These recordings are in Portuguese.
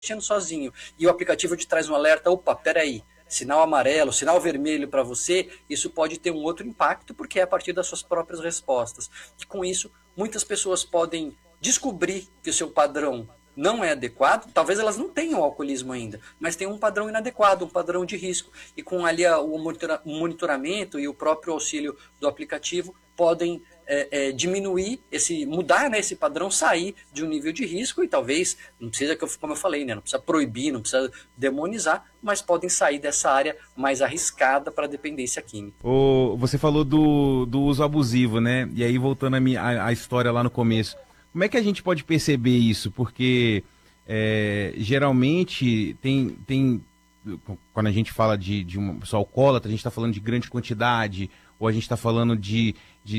mexendo sozinho e o aplicativo te traz um alerta, opa, peraí, sinal amarelo, sinal vermelho para você, isso pode ter um outro impacto, porque é a partir das suas próprias respostas. E com isso, muitas pessoas podem descobrir que o seu padrão não é adequado, talvez elas não tenham alcoolismo ainda, mas tem um padrão inadequado, um padrão de risco, e com ali o monitoramento e o próprio auxílio do aplicativo podem diminuir, mudar, né, esse padrão, sair de um nível de risco e talvez, não precisa, como eu falei, né, não precisa proibir, não precisa demonizar, mas podem sair dessa área mais arriscada para a dependência química. Você falou do uso abusivo, né? E aí, voltando à história lá no começo, como é que a gente pode perceber isso? Porque geralmente quando a gente fala de uma pessoa alcoólatra, a gente está falando de grande quantidade, ou a gente está falando de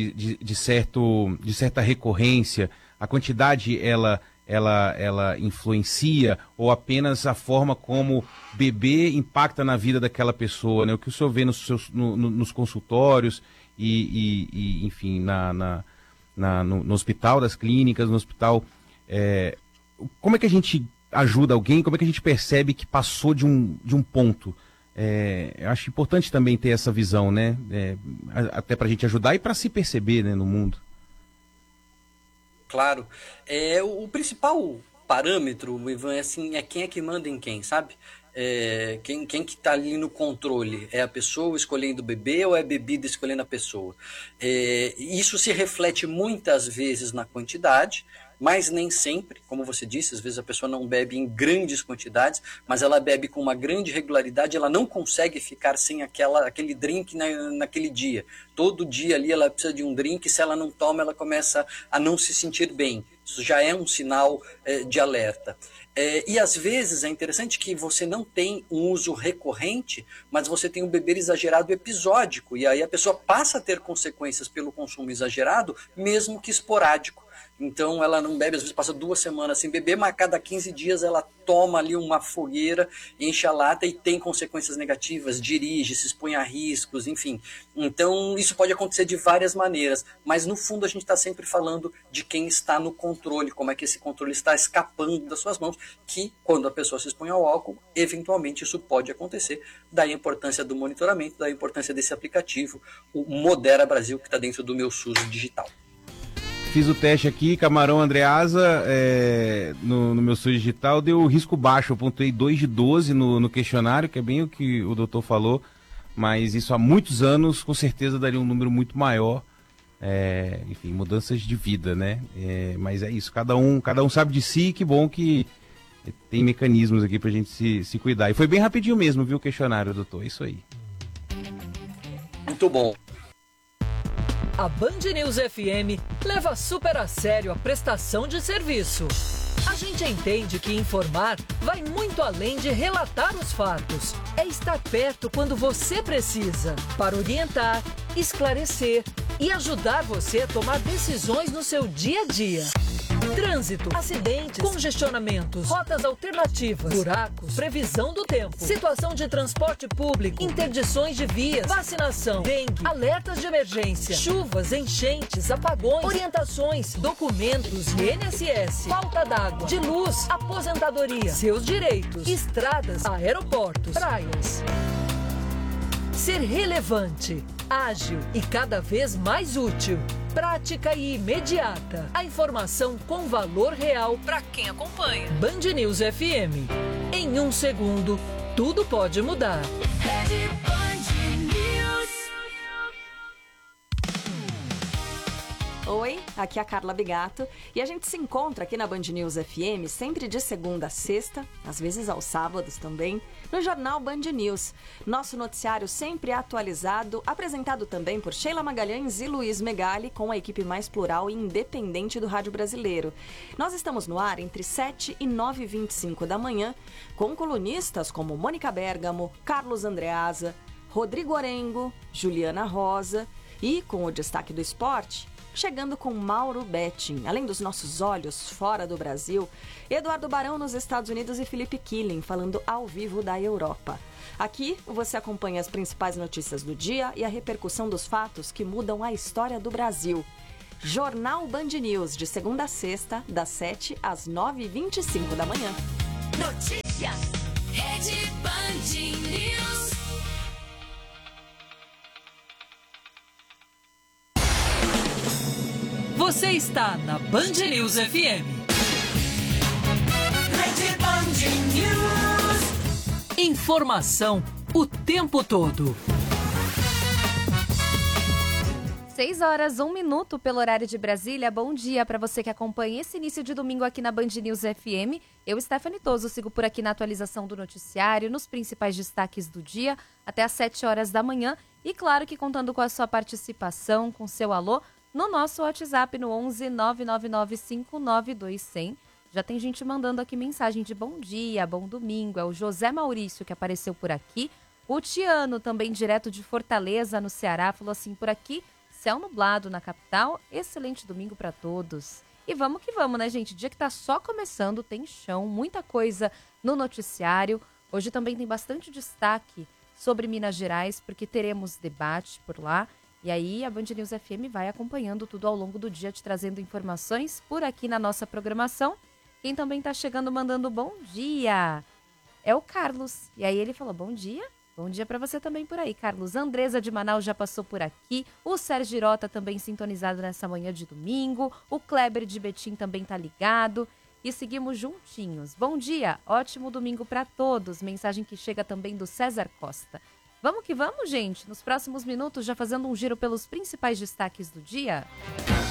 certa recorrência. A quantidade, ela influencia, ou apenas a forma como beber impacta na vida daquela pessoa, né? O que o senhor vê nos consultórios e enfim, no hospital das clínicas, no hospital, como é que a gente ajuda alguém, como é que a gente percebe que passou de um ponto? Eu acho importante também ter essa visão, né? Até para a gente ajudar e para se perceber, né, no mundo. Claro. O principal parâmetro, Ivan, é quem é que manda em quem, sabe? Quem que está ali no controle? É a pessoa escolhendo beber ou é a bebida escolhendo a pessoa? Isso se reflete muitas vezes na quantidade, mas nem sempre, como você disse, às vezes a pessoa não bebe em grandes quantidades, mas ela bebe com uma grande regularidade, ela não consegue ficar sem aquele drink naquele dia. Todo dia ali ela precisa de um drink, se ela não toma, ela começa a não se sentir bem. Isso já é um sinal de alerta. E às vezes é interessante que você não tem um uso recorrente, mas você tem um beber exagerado episódico, e aí a pessoa passa a ter consequências pelo consumo exagerado, mesmo que esporádico. Então ela não bebe, às vezes passa 2 semanas sem beber, mas a cada 15 dias ela toma ali uma fogueira, enche a lata e tem consequências negativas, dirige, se expõe a riscos, enfim. Então isso pode acontecer de várias maneiras, mas no fundo a gente está sempre falando de quem está no controle, como é que esse controle está escapando das suas mãos, que quando a pessoa se expõe ao álcool, eventualmente isso pode acontecer. Daí a importância do monitoramento, daí a importância desse aplicativo, o Modera Brasil, que está dentro do meu SUS digital. Fiz o teste aqui, Camarão Andreasa, no meu SUS digital, deu risco baixo, eu pontuei 2 de 12 no questionário, que é bem o que o doutor falou, mas isso há muitos anos, com certeza daria um número muito maior, enfim, mudanças de vida, né? Mas é isso, cada um sabe de si, que bom que tem mecanismos aqui pra gente se cuidar. E foi bem rapidinho mesmo, viu, o questionário, doutor, é isso aí. Muito bom. A Band News FM leva super a sério a prestação de serviço. A gente entende que informar vai muito além de relatar os fatos. É estar perto quando você precisa, para orientar, esclarecer e ajudar você a tomar decisões no seu dia a dia. Trânsito, acidentes, congestionamentos, rotas alternativas, buracos, previsão do tempo, situação de transporte público, interdições de vias, vacinação, dengue, alertas de emergência, chuvas, enchentes, apagões, orientações, documentos, INSS, falta d'água, de luz, aposentadoria, seus direitos, estradas, aeroportos, praias. Ser relevante, ágil e cada vez mais útil. Prática e imediata. A informação com valor real para quem acompanha. Band News FM. Em 1 segundo, tudo pode mudar. Oi, aqui é a Carla Bigato e a gente se encontra aqui na Band News FM sempre de segunda a sexta, às vezes aos sábados também, no jornal Band News. Nosso noticiário sempre atualizado, apresentado também por Sheila Magalhães e Luiz Megali, com a equipe mais plural e independente do rádio brasileiro. Nós estamos no ar entre 7 e 9h25 da manhã, com colunistas como Mônica Bergamo, Carlos Andreasa, Rodrigo Orengo, Juliana Rosa e, com o destaque do esporte, chegando com Mauro Betting, além dos nossos olhos fora do Brasil, Eduardo Barão nos Estados Unidos e Felipe Killing falando ao vivo da Europa. Aqui você acompanha as principais notícias do dia e a repercussão dos fatos que mudam a história do Brasil. Jornal Band News, de segunda a sexta, das 7 às 9h25 da manhã. Notícias. Rede Band News. Você está na Band News FM. Rede Band News. Informação o tempo todo. 6h01 pelo horário de Brasília. Bom dia para você que acompanha esse início de domingo aqui na Band News FM. Eu, Stephanie Toso, sigo por aqui na atualização do noticiário, nos principais destaques do dia, até às 7h da manhã. E claro que contando com a sua participação, com seu alô, no nosso WhatsApp no 11 999 592 100. Já tem gente mandando aqui mensagem de bom dia, bom domingo. É o José Maurício que apareceu por aqui. O Tiano, também direto de Fortaleza, no Ceará, falou assim, por aqui, céu nublado na capital, excelente domingo para todos. E vamos que vamos, né, gente? Dia que tá só começando, tem chão, muita coisa no noticiário. Hoje também tem bastante destaque sobre Minas Gerais, porque teremos debate por lá. E aí a Band News FM vai acompanhando tudo ao longo do dia, te trazendo informações por aqui na nossa programação. Quem também tá chegando mandando bom dia é o Carlos. E aí ele falou, bom dia. Bom dia para você também por aí, Carlos. Andresa de Manaus já passou por aqui. O Sérgio Irota também sintonizado nessa manhã de domingo. O Kleber de Betim também tá ligado. E seguimos juntinhos. Bom dia, ótimo domingo para todos. Mensagem que chega também do César Costa. Vamos que vamos, gente. Nos próximos minutos, já fazendo um giro pelos principais destaques do dia.